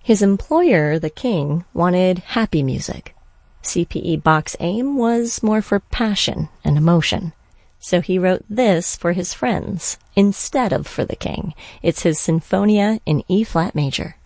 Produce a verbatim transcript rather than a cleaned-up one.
His employer, the king, wanted happy music. C P E Bach's aim was more for passion and emotion. So he wrote this for his friends instead of for the king. It's his Sinfonia in E-flat major.